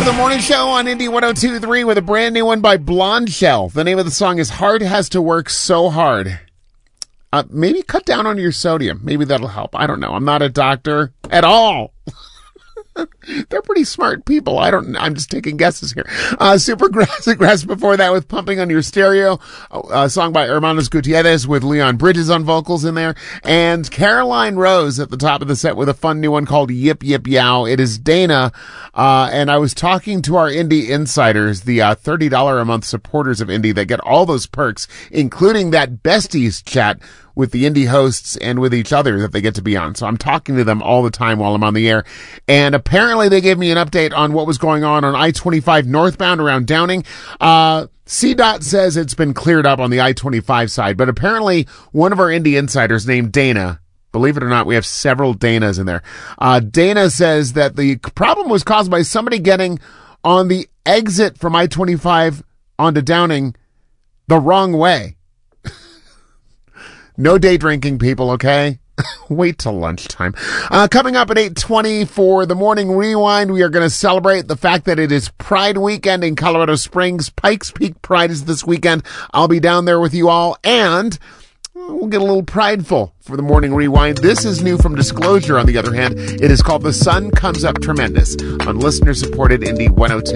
to the morning show on Indie 102.3 with a brand new one by Blonde Shell. The name of the song is Heart Has to Work So Hard. Maybe cut down on your sodium. Maybe that'll help. I don't know. I'm not a doctor at all. They're pretty smart people. I'm just taking guesses here. Supergrass before that with Pumping on Your Stereo, a song by Hermanos Gutierrez with Leon Bridges on vocals in there, and Caroline Rose at the top of the set with a fun new one called Yip Yip Yow. It is Dana, and I was talking to our Indie Insiders, the $30 a month supporters of Indie that get all those perks, including that besties chat with the Indie hosts and with each other that they get to be on. So I'm talking to them all the time while I'm on the air. And apparently they gave me an update on what was going on I-25 northbound around Downing. CDOT says it's been cleared up on the I-25 side, but apparently one of our Indie insiders named Dana, believe it or not, we have several Danas in there. Dana says that the problem was caused by somebody getting on the exit from I-25 onto Downing the wrong way. No day drinking, people, okay? Wait till lunchtime. Coming up at 8:20 for the Morning Rewind, we are going to celebrate the fact that it is Pride Weekend in Colorado Springs. Pikes Peak Pride is this weekend. I'll be down there with you all, and we'll get a little prideful for the Morning Rewind. This is new from Disclosure, on the other hand. It is called The Sun Comes Up Tremendous on listener-supported Indie 102.